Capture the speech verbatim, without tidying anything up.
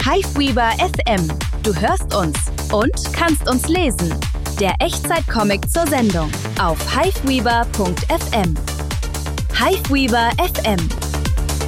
Hiveweaver F M. Du hörst uns und kannst uns lesen. Der Echtzeit-Comic zur Sendung auf hiveweaver punkt f m. Hiveweaver F M.